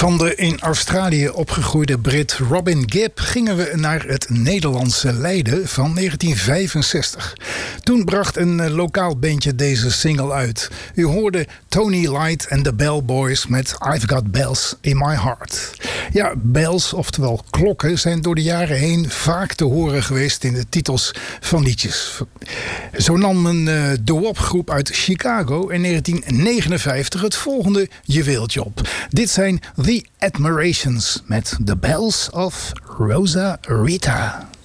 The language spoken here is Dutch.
Van de in Australië opgegroeide Brit Robin Gibb gingen we naar het Nederlandse Leiden van 1965. Toen bracht een lokaal bandje deze single uit. U hoorde Tony Light en de Bellboys met I've Got Bells in My Heart. Ja, bells, oftewel klokken, zijn door de jaren heen vaak te horen geweest in de titels van liedjes. Zo nam een doo-wop-groep uit Chicago in 1959 het volgende juweeltje op. Dit zijn The Admirations met The Bells of Rosa Rita.